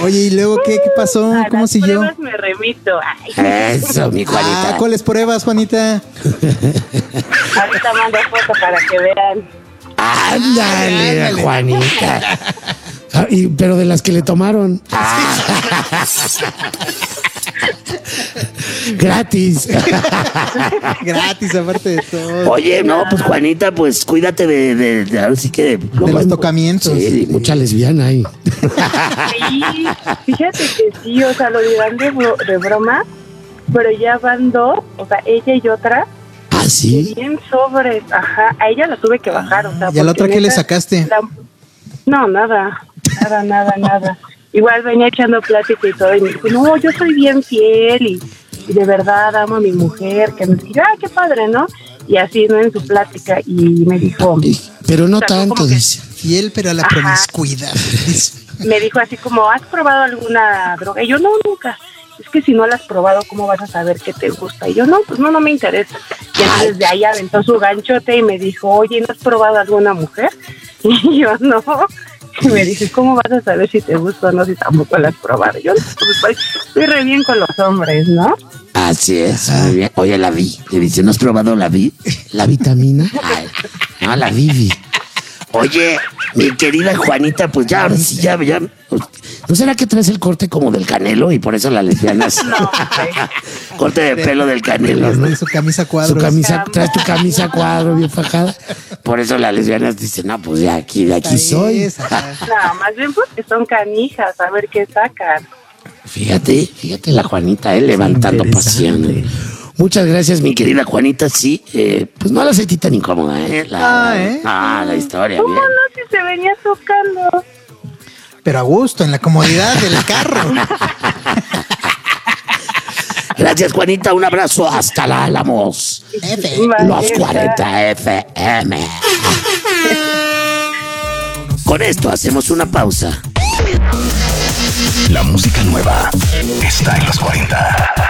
Oye, ¿y luego qué pasó? ¿Cómo siguió? Las pruebas me remito. Ay. Eso, mi Juanita. ¿Cuáles pruebas, Juanita? Ahorita mando foto para que vean. Ándale, Juanita. Pero de las que le tomaron. Gratis. Gratis, aparte de todo. Oye, no, pues Juanita, pues cuídate de ahora sí que de los tocamientos. Sí, mucha lesbiana ahí. Sí, fíjate que sí, o sea, lo dirán de broma, pero ya van dos, o sea, ella y otra. ¿Ah, sí? Bien sobres, ajá, a ella la tuve que bajar, o sea. ¿Y a la otra qué le sacaste? No, nada. Igual venía echando plática y todo, y me dijo, no, yo soy bien fiel y de verdad amo a mi mujer, que me diga, qué padre, ¿no? Y así, ¿no? En su plática, y me dijo... Pero no tanto, dice. Fiel, pero a la promiscuidad. Me dijo así como, ¿has probado alguna droga? Y yo, no, nunca. Es que si no la has probado, ¿cómo vas a saber qué te gusta? Y yo, no, pues no me interesa. Y entonces de ahí aventó su ganchote y me dijo, oye, ¿no has probado alguna mujer? Y yo, no. Y me dice, ¿cómo vas a saber si te gusta o no si tampoco la has probado? Yo, pues, estoy re bien con los hombres, ¿no? Así es, muy bien. Oye, la vi. Le dice, ¿no has probado la vitamina? Ay, no, la Vivi. Oye, mi querida Juanita, pues ya, ahora sí, ya. ¿No será que traes el corte como del Canelo y por eso la lesbiana? No, corte de pelo del Canelo, ¿no? Su camisa cuadros. Traes tu camisa cuadro bien fajada. Por eso las lesbianas dicen, no, pues de aquí soy. No, más bien porque son canijas, a ver qué sacan. Fíjate la Juanita, levantando pasión. Muchas gracias, mi querida Juanita. Sí, pues no la sentí tan incómoda, la historia. ¿Cómo bien. no? Si se venía tocando. Pero a gusto, en la comodidad del carro. Gracias, Juanita. Un abrazo hasta la Álamos. Los 40 FM. Con esto hacemos una pausa. La música nueva está en los 40.